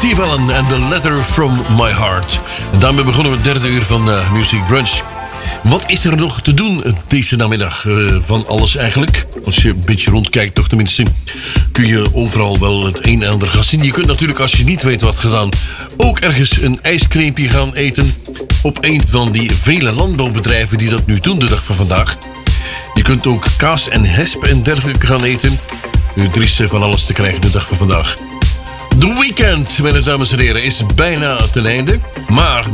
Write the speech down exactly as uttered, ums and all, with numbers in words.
Steve Allen en The Letter From My Heart. En daarmee begonnen we het derde uur van uh, Music Brunch. Wat is er nog te doen deze namiddag? Uh, van alles eigenlijk. Als je een beetje rondkijkt, toch tenminste, kun je overal wel het een en ander gaan zien. Je kunt natuurlijk, als je niet weet wat gedaan, ook ergens een ijscreempje gaan eten. Op een van die vele landbouwbedrijven die dat nu doen de dag van vandaag. Je kunt ook kaas en hesp en dergelijke gaan eten. Er is van alles te krijgen de dag van vandaag. De weekend, mijn dames en heren, is bijna ten einde. Maar